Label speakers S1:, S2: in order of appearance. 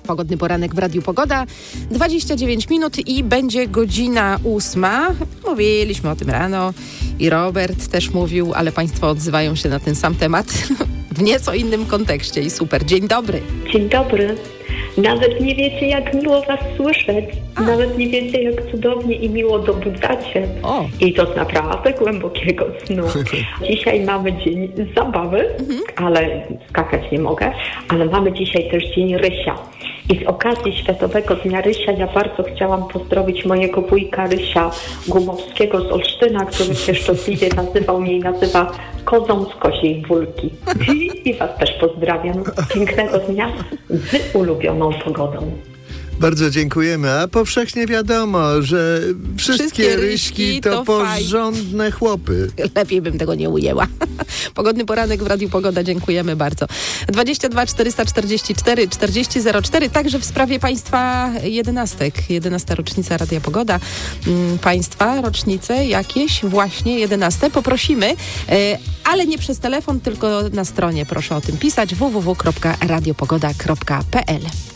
S1: Pogodny poranek w Radiu Pogoda. 29 minut i będzie godzina 8. Mówiliśmy o tym rano i Robert też mówił, ale Państwo odzywają się na ten sam temat w nieco innym kontekście i super. Dzień dobry.
S2: Dzień dobry. Nawet nie wiecie, jak miło Was słyszeć. Nawet nie wiecie, jak cudownie i miło dobudzacie. I to z naprawdę głębokiego snu. Dzisiaj mamy dzień zabawy, ale skakać nie mogę. Ale mamy dzisiaj też dzień Rysia. I z okazji Światowego Dnia Rysia ja bardzo chciałam pozdrowić mojego wujka Rysia Gumowskiego z Olsztyna, który się szczęśliwie nazywał mnie i nazywa kozą z kosiej wólki. I Was też pozdrawiam. Pięknego dnia z ulubioną pogodą.
S3: Bardzo dziękujemy, a powszechnie wiadomo, że wszystkie ryśki to porządne chłopy.
S1: Lepiej bym tego nie ujęła. Pogodny poranek w Radiu Pogoda, dziękujemy bardzo. 22 444 4004, także w sprawie Państwa 11 rocznica Radia Pogoda. Państwa rocznice jakieś, właśnie 11, poprosimy, ale nie przez telefon, tylko na stronie proszę o tym pisać www.radiopogoda.pl.